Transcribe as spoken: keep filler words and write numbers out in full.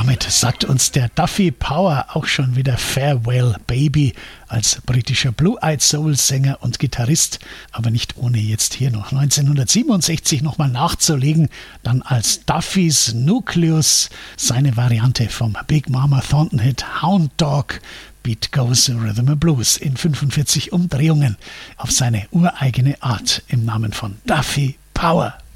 damit sagt uns der Duffy Power auch schon wieder Farewell Baby als britischer Blue-Eyed Soul-Sänger und Gitarrist, aber nicht ohne jetzt hier noch neunzehnhundertsiebenundsechzig nochmal nachzulegen, dann als Duffys Nucleus seine Variante vom Big Mama Thornton-Hit Hound Dog, Beat Goes Rhythm and Blues in fünfundvierzig Umdrehungen auf seine ureigene Art im Namen von Duffy Power.